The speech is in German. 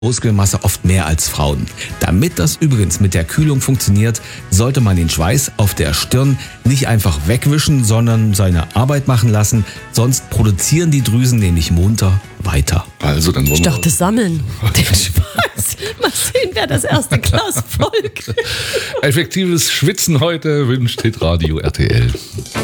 Muskelmasse oft mehr als Frauen. Damit das übrigens mit der Kühlung funktioniert, sollte man den Schweiß auf der Stirn nicht einfach wegwischen, sondern seine Arbeit machen lassen, sonst produzieren die Drüsen nämlich munter weiter. Also, dann wollen Ich wir dachte, sammeln. Den Schweiß. Mal sehen, wer das erste Glas folgt. effektives Schwitzen heute wünscht Hitradio RTL.